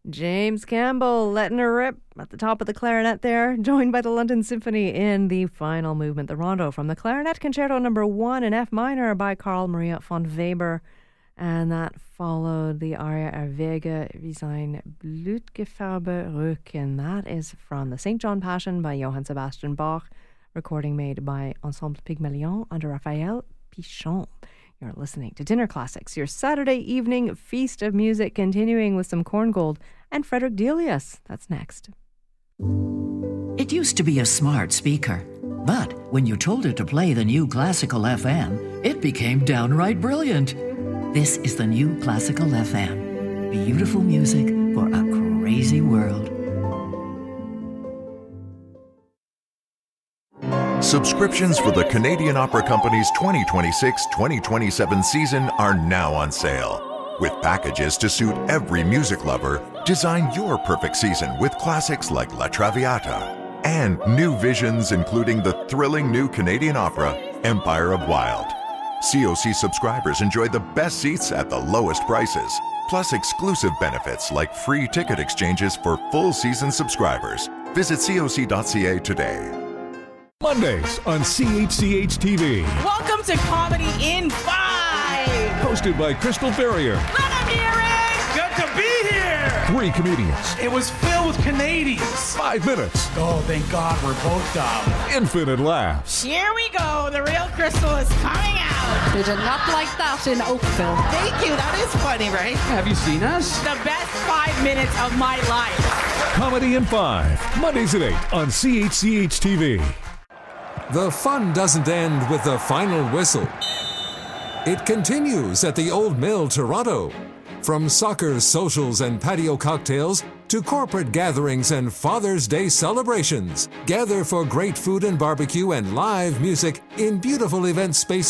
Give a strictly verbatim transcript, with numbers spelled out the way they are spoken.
James Campbell letting her rip at the top of the clarinet there, joined by the London Symphony in the final movement, the Rondo from the Clarinet Concerto number one in F minor by Carl Maria von Weber. And that followed the aria Er Wege wie sein Blutgefarbe Rücken. That is from the Saint John Passion by Johann Sebastian Bach, recording made by Ensemble Pygmalion under Raphael Pichon. You're listening to Dinner Classics, your Saturday evening feast of music, continuing with some Korngold and Frederick Delius. That's next. It used to be a smart speaker, but when you told it to play the new Classical F M, it became downright brilliant. This is the new Classical F M. Beautiful music for a crazy world. Subscriptions for the Canadian Opera Company's twenty twenty-six twenty twenty-seven season are now on sale. With packages to suit every music lover, design your perfect season with classics like La Traviata and new visions including the thrilling new Canadian opera, Empire of Wild. C O C subscribers enjoy the best seats at the lowest prices, plus exclusive benefits like free ticket exchanges for full season subscribers. Visit C O C dot C A today. Mondays on C H C H T V. Welcome to Comedy in Five. Hosted by Crystal Ferrier. Let them hear it. Good to be here. Three comedians. It was filled with Canadians. Five minutes. Oh, thank God we're both down. Infinite laughs. Here we go. The real Crystal is coming out. They did not like that in Oakville. Thank you. That is funny, right? Have you seen us? The best five minutes of my life. Comedy in Five. Mondays at eight on C H C H T V. The fun doesn't end with the final whistle. It continues at the Old Mill, Toronto. From soccer, socials, and patio cocktails to corporate gatherings and Father's Day celebrations, gather for great food and barbecue and live music in beautiful event spaces